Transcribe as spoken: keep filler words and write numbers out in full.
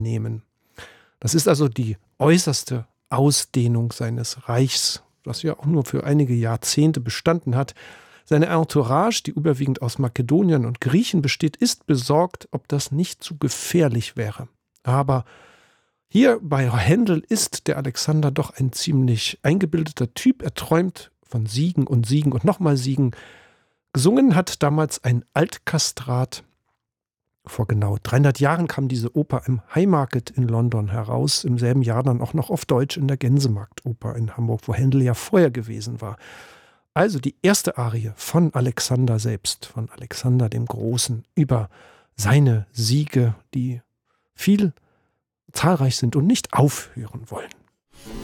nehmen. Das ist also die äußerste Ausdehnung seines Reichs, das ja auch nur für einige Jahrzehnte bestanden hat. Seine Entourage, die überwiegend aus Makedoniern und Griechen besteht, ist besorgt, ob das nicht zu gefährlich wäre. Aber hier bei Händel ist der Alexander doch ein ziemlich eingebildeter Typ. Er träumt von Siegen und Siegen und nochmal Siegen. Gesungen hat damals ein Altkastrat. Vor genau dreihundert Jahren kam diese Oper im Haymarket in London heraus. Im selben Jahr dann auch noch auf Deutsch in der Gänsemarktoper in Hamburg, wo Händel ja vorher gewesen war. Also die erste Arie von Alexander selbst, von Alexander dem Großen, über seine Siege, die viel zahlreich sind und nicht aufhören wollen.